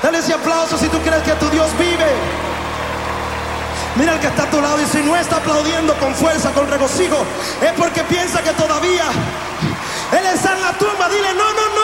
Dale ese aplauso si tú crees que tu Dios vive. Mira al que está a tu lado y si no está aplaudiendo con fuerza, con regocijo, es porque piensa que todavía Él está en la tumba. Dile, no, no, no.